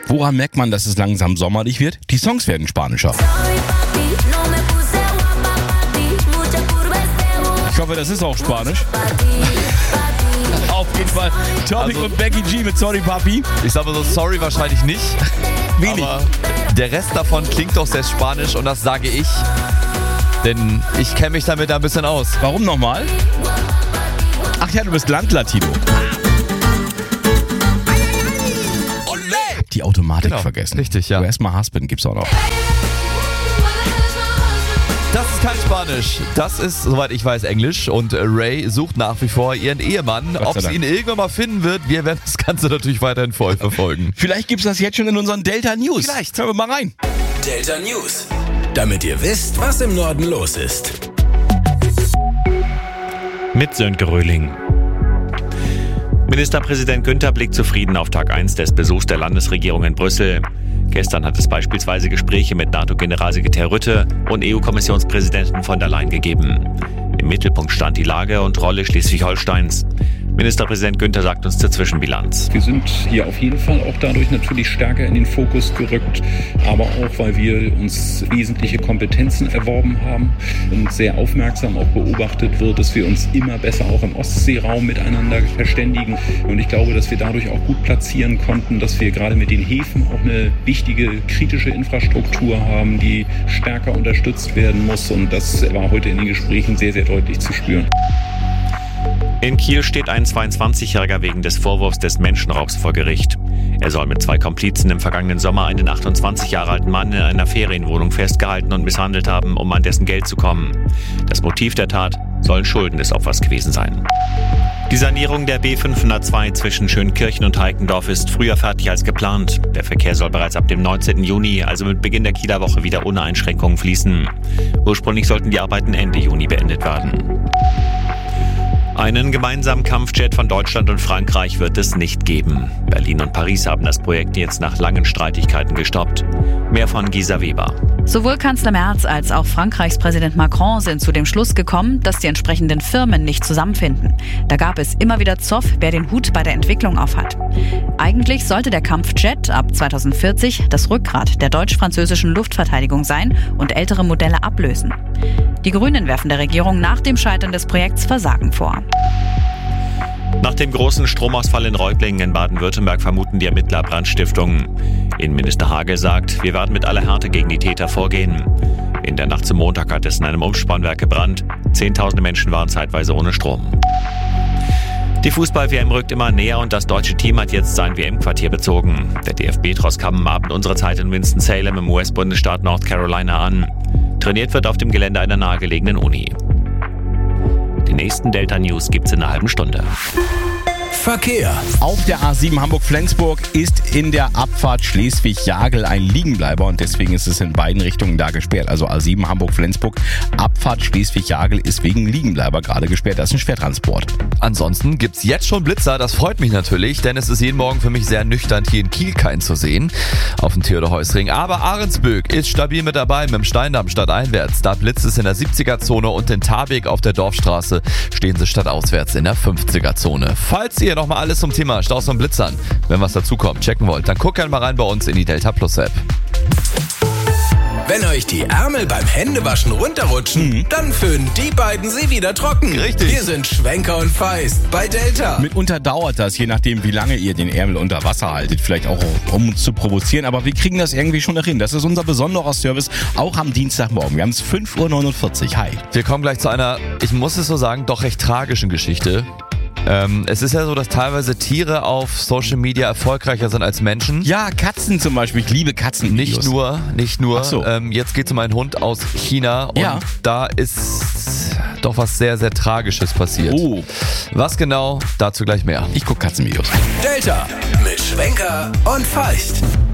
Woran merkt man, dass es langsam sommerlich wird? Die Songs werden spanischer. Ich hoffe, das ist auch Spanisch. Auf jeden Fall Topic und Becky G mit Sorry Papi. Ich sage mal so, sorry wahrscheinlich nicht. Wenig. Aber der Rest davon klingt doch sehr spanisch und das sage ich. Denn ich kenne mich damit ein bisschen aus. Warum nochmal? Ach ja, du bist Landlatino. Die Automatik vergessen. Richtig, ja. Where's My Husband gibt's auch noch. Das ist kein Spanisch. Das ist, soweit ich weiß, Englisch. Und Ray sucht nach wie vor ihren Ehemann. Ob sie ihn irgendwann mal finden wird, wir werden das Ganze natürlich weiterhin für euch verfolgen. Vielleicht gibt's das jetzt schon in unseren Delta News. Vielleicht. Hören wir mal rein. Delta News. Damit ihr wisst, was im Norden los ist. Mit Sönke Röhling. Ministerpräsident Günther blickt zufrieden auf Tag 1 des Besuchs der Landesregierung in Brüssel. Gestern hat es beispielsweise Gespräche mit NATO-Generalsekretär Rutte und EU-Kommissionspräsidentin von der Leyen gegeben. Im Mittelpunkt stand die Lage und Rolle Schleswig-Holsteins. Ministerpräsident Günther sagt uns zur Zwischenbilanz. Wir sind hier auf jeden Fall auch dadurch natürlich stärker in den Fokus gerückt, aber auch, weil wir uns wesentliche Kompetenzen erworben haben und sehr aufmerksam auch beobachtet wird, dass wir uns immer besser auch im Ostseeraum miteinander verständigen. Und ich glaube, dass wir dadurch auch gut platzieren konnten, dass wir gerade mit den Häfen auch eine wichtige kritische Infrastruktur haben, die stärker unterstützt werden muss. Und das war heute in den Gesprächen sehr, sehr deutlich zu spüren. In Kiel steht ein 22-Jähriger wegen des Vorwurfs des Menschenraubs vor Gericht. Er soll mit 2 Komplizen im vergangenen Sommer einen 28 Jahre alten Mann in einer Ferienwohnung festgehalten und misshandelt haben, um an dessen Geld zu kommen. Das Motiv der Tat sollen Schulden des Opfers gewesen sein. Die Sanierung der B502 zwischen Schönkirchen und Heikendorf ist früher fertig als geplant. Der Verkehr soll bereits ab dem 19. Juni, also mit Beginn der Kieler Woche, wieder ohne Einschränkungen fließen. Ursprünglich sollten die Arbeiten Ende Juni beendet werden. Einen gemeinsamen Kampfjet von Deutschland und Frankreich wird es nicht geben. Berlin und Paris haben das Projekt jetzt nach langen Streitigkeiten gestoppt. Mehr von Gisa Weber. Sowohl Kanzler Merz als auch Frankreichs Präsident Macron sind zu dem Schluss gekommen, dass die entsprechenden Firmen nicht zusammenfinden. Da gab es immer wieder Zoff, wer den Hut bei der Entwicklung aufhat. Eigentlich sollte der Kampfjet ab 2040 das Rückgrat der deutsch-französischen Luftverteidigung sein und ältere Modelle ablösen. Die Grünen werfen der Regierung nach dem Scheitern des Projekts Versagen vor. Nach dem großen Stromausfall in Reutlingen in Baden-Württemberg vermuten die Ermittler Brandstiftung. Innenminister Hagel sagt, wir werden mit aller Härte gegen die Täter vorgehen. In der Nacht zum Montag hat es in einem Umspannwerk gebrannt. Zehntausende Menschen waren zeitweise ohne Strom. Die Fußball-WM rückt immer näher und das deutsche Team hat jetzt sein WM-Quartier bezogen. Der DFB-Tross kam am Abend unserer Zeit in Winston-Salem im US-Bundesstaat North Carolina an. Trainiert wird auf dem Gelände einer nahegelegenen Uni. Die nächsten Delta News gibt's in einer halben Stunde. Verkehr. Auf der A7 Hamburg-Flensburg ist in der Abfahrt Schleswig-Jagel ein Liegenbleiber und deswegen ist es in beiden Richtungen da gesperrt. Also A7 Hamburg-Flensburg, Abfahrt Schleswig-Jagel ist wegen Liegenbleiber gerade gesperrt. Das ist ein Schwertransport. Ansonsten gibt's jetzt schon Blitzer, das freut mich natürlich, denn es ist jeden Morgen für mich sehr nüchtern, hier in Kiel keinen zu sehen, auf dem Theodor-Heuss-Ring. Aber Ahrensböck ist stabil mit dabei, mit dem Steindamm stadteinwärts. Da blitzt es in der 70er-Zone und in Tabek auf der Dorfstraße stehen sie stadtauswärts in der 50er-Zone. Falls ihr nochmal alles zum Thema Staus und Blitzern, wenn was dazukommt, checken wollt, dann guckt gerne mal rein bei uns in die Delta Plus App. Wenn euch die Ärmel beim Händewaschen runterrutschen, dann föhnen die beiden sie wieder trocken. Richtig. Wir sind Schwenker und Feist bei Delta. Mitunter dauert das, je nachdem wie lange ihr den Ärmel unter Wasser haltet, vielleicht auch um uns zu provozieren, aber wir kriegen das irgendwie schon hin. Das ist unser besonderer Service, auch am Dienstagmorgen. Wir haben es 5:49 Uhr. Hi. Wir kommen gleich zu einer, ich muss es so sagen, doch recht tragischen Geschichte. Es ist ja so, dass teilweise Tiere auf Social Media erfolgreicher sind als Menschen. Ja, Katzen zum Beispiel. Ich liebe Katzen. Nicht nur. Ach so. Jetzt geht es um einen Hund aus China und da ist doch was sehr, sehr Tragisches passiert. Oh. Was genau? Dazu gleich mehr. Ich gucke Katzenvideos. Delta mit Schwenker und Feist.